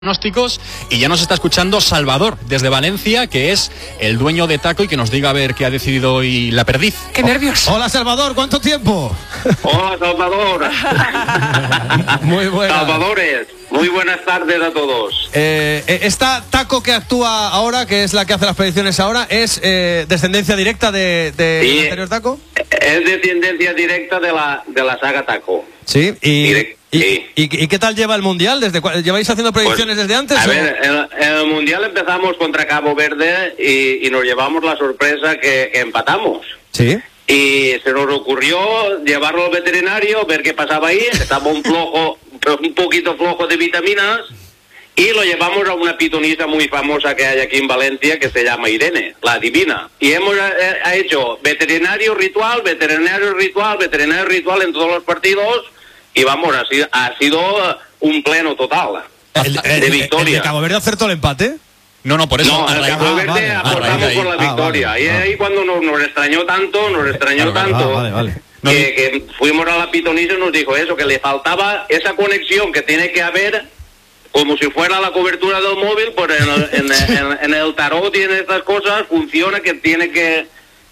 Pronósticos y ya nos está escuchando Salvador desde Valencia, que es el dueño de Taco y que nos diga a ver qué ha decidido hoy la perdiz. ¡Qué nervios! Hola Salvador, ¿cuánto tiempo? Hola Salvador. Muy buenas. Salvadores, muy buenas tardes a todos. Esta Taco que actúa ahora, que es la que hace las predicciones ahora, ¿es descendencia directa de Sí, el anterior Taco? Es descendencia directa de la saga Taco. Sí, Sí. ¿Y qué tal lleva el Mundial? ¿Lleváis haciendo predicciones desde antes? A ver, en el Mundial empezamos contra Cabo Verde y nos llevamos la sorpresa que empatamos. Sí. Y se nos ocurrió llevarlo al veterinario, ver qué pasaba ahí. Estaba un poquito flojo de vitaminas y lo llevamos a una pitonisa muy famosa que hay aquí en Valencia que se llama Irene, la Divina. Y hemos hecho veterinario ritual en todos los partidos. Y vamos, ha sido un pleno total de victoria. ¿El de Cabo Verde acertó el empate? No, por eso. No, el Cabo Verde apostamos por la victoria. Vale. Y ahí cuando nos extrañó tanto, Vale. que fuimos a la pitonisa y nos dijo eso, que le faltaba esa conexión que tiene que haber, como si fuera la cobertura del móvil, pues en el tarot y en estas cosas funciona que tiene que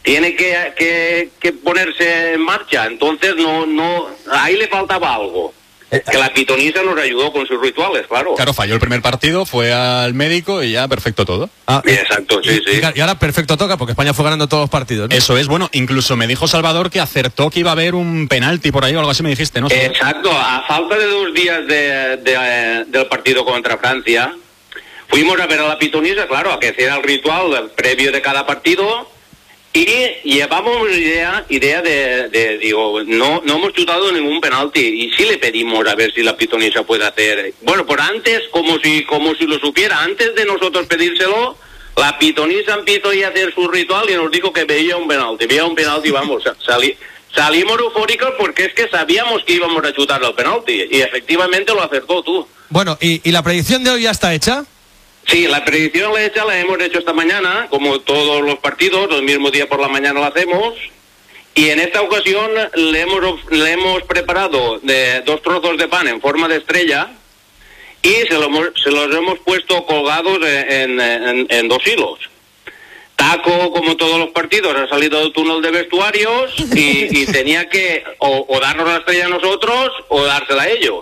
ponerse en marcha. Entonces no ahí le faltaba algo. Que la pitonisa nos ayudó con sus rituales, claro. Claro, falló el primer partido, fue al médico y ya perfecto todo. Exacto, sí. Y ahora perfecto toca, porque España fue ganando todos los partidos, ¿no? Eso es, bueno, incluso me dijo Salvador que acertó que iba a haber un penalti por ahí o algo así, me dijiste, ¿no? Exacto, a falta de 2 días del partido contra Francia, fuimos a ver a la pitonisa, claro, a que hiciera el ritual previo de cada partido. Y llevamos idea digo, no hemos chutado ningún penalti y sí le pedimos a ver si la pitonisa puede hacer. Bueno, por antes, como si lo supiera, antes de nosotros pedírselo, la pitonisa empezó a hacer su ritual y nos dijo que veía un penalti, vamos, salimos eufóricos porque es que sabíamos que íbamos a chutar el penalti y efectivamente lo acertó tú. Bueno, ¿y la predicción de hoy ya está hecha? Sí, la predicción la hemos hecho esta mañana, como todos los partidos, el mismo día por la mañana lo hacemos, y en esta ocasión le hemos preparado 2 trozos de pan en forma de estrella y se los hemos puesto colgados en 2 hilos. Taco, como todos los partidos, ha salido del túnel de vestuarios y tenía que o darnos la estrella a nosotros o dársela a ellos.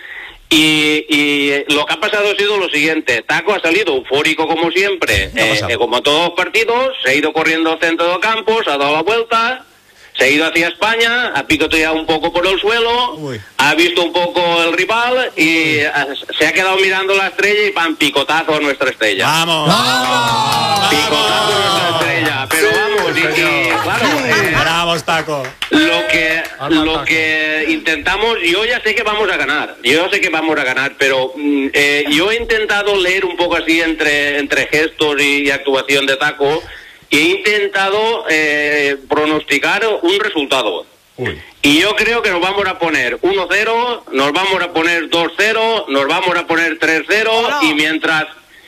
Y lo que ha pasado ha sido lo siguiente: Taco ha salido eufórico como siempre, como todos los partidos, se ha ido corriendo al centro del campo, se ha dado la vuelta, se ha ido hacia España, ha picoteado un poco por el suelo, ha visto un poco el rival y se ha quedado mirando la estrella y picotazo a nuestra estrella. ¡Vamos! Picotazo a nuestra estrella, pero vamos, claro, ¡Bravos, Taco! Lo que intentamos, yo ya sé que vamos a ganar, pero yo he intentado leer un poco así entre gestos y actuación de Taco, y he intentado pronosticar un resultado. Y yo creo que nos vamos a poner 1-0, nos vamos a poner 2-0, nos vamos a poner 3-0, y mientras,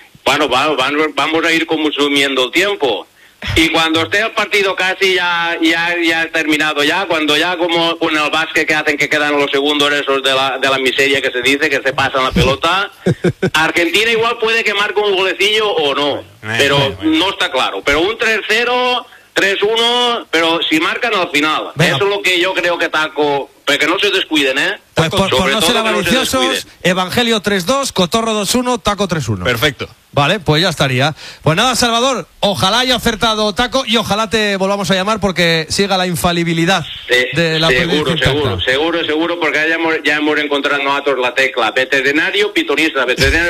vamos a ir consumiendo el tiempo. Y cuando esté el partido casi ya terminado cuando ya como con el básquet que hacen que quedan los segundos esos de la miseria que se dice, que se pasan la pelota, Argentina igual puede que marque un golecillo o no, pero no está claro. Pero un 3-0, 3-1, pero si marcan al final. Venga. Eso es lo que yo creo que Taco, pero que no se descuiden, Pues por no ser avariciosos, Evangelio 3-2, Cotorro 2-1, Taco 3-1. Perfecto. Vale, pues ya estaría. Pues nada, Salvador, ojalá haya acertado Taco y ojalá te volvamos a llamar porque siga la infalibilidad de la predicción. Seguro, porque ya hemos encontrado nosotros la tecla veterinario, pitonista,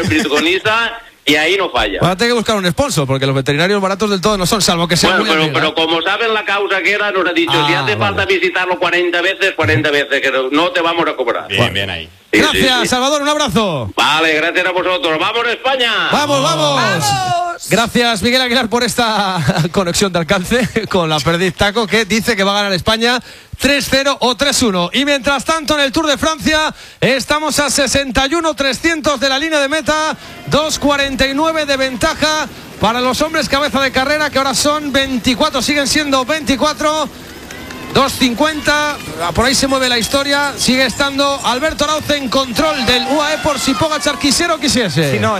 y ahí no falla. Van a tener que buscar un sponsor porque los veterinarios baratos del todo no son, salvo que sean pero como saben la causa que era, nos ha dicho, si hace falta visitarlo 40 veces, que no te vamos a cobrar. Bien ahí. Gracias, Salvador, un abrazo. Vale, gracias a vosotros. ¡Vamos, España! ¡Vamos! Gracias, Miguel Aguilar, por esta conexión de alcance con la perdiz Taco, que dice que va a ganar España 3-0 o 3-1. Y mientras tanto, en el Tour de Francia, estamos a 61.300 de la línea de meta, 2.49 de ventaja para los hombres cabeza de carrera, que ahora son 24, siguen siendo 24. 2.50, por ahí se mueve la historia. Sigue estando Alberto Arauce en control del UAE por si Pogačar quisiera o quisiese. Sí, no,